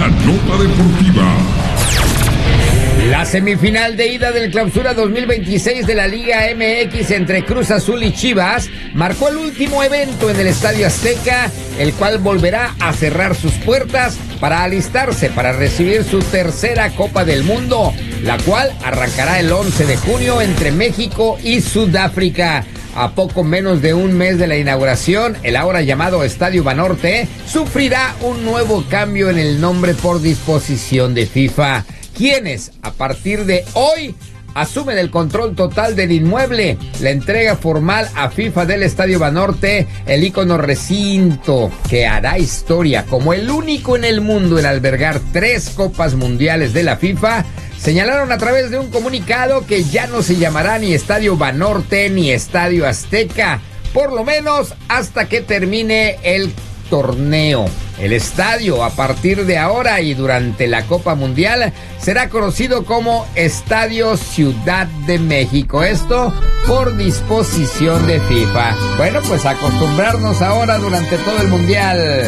nota deportiva. La semifinal de ida del Clausura 2026 de la Liga MX entre Cruz Azul y Chivas marcó el último evento en el Estadio Azteca, el cual volverá a cerrar sus puertas para alistarse para recibir su tercera Copa del Mundo, la cual arrancará el 11 de junio entre México y Sudáfrica. A poco menos de un mes de la inauguración, el ahora llamado Estadio Banorte sufrirá un nuevo cambio en el nombre por disposición de FIFA, quienes a partir de hoy asumen el control total del inmueble. La entrega formal a FIFA del Estadio Banorte, el ícono recinto que hará historia como el único en el mundo en albergar 3 Copas Mundiales de la FIFA, señalaron a través de un comunicado que ya no se llamará ni Estadio Banorte ni Estadio Azteca, por lo menos hasta que termine el torneo. El estadio, a partir de ahora y durante la Copa Mundial, será conocido como Estadio Ciudad de México. Esto por disposición de FIFA. Bueno, pues acostumbrarnos ahora durante todo el Mundial.